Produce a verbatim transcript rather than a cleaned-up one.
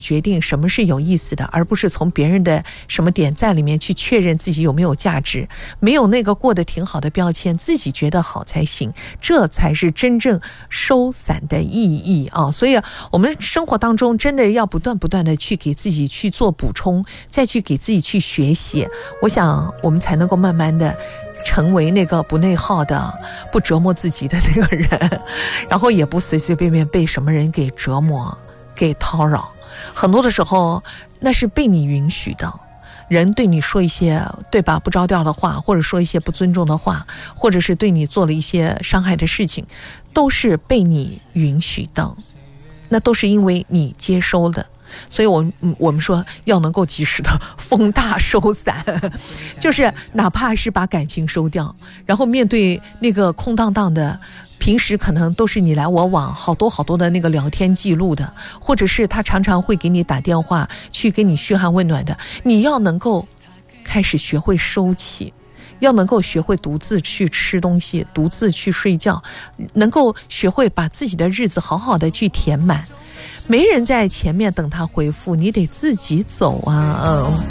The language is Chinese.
决定什么是有意思的，而不是从别人的什么点赞里面去确认自己有没有价值，没有那个过得挺好的标签，自己觉得好才行，这才是真正收散的意义啊！所以我们生活当中真的要不断不断的去给自己去做补充，再去给自己去学习，我想我们才能够慢慢的成为那个不内耗的、不折磨自己的那个人，然后也不随随便便被什么人给折磨、给叨扰。很多的时候那是被你允许的，人对你说一些对吧不着调的话，或者说一些不尊重的话，或者是对你做了一些伤害的事情，都是被你允许的，那都是因为你接收的。所以我们我们说要能够及时的风大收散，就是哪怕是把感情收掉，然后面对那个空荡荡的平时可能都是你来我往好多好多的那个聊天记录的，或者是他常常会给你打电话去给你嘘寒问暖的，你要能够开始学会收起，要能够学会独自去吃东西，独自去睡觉，能够学会把自己的日子好好的去填满，没人在前面等他回复，你得自己走啊。嗯。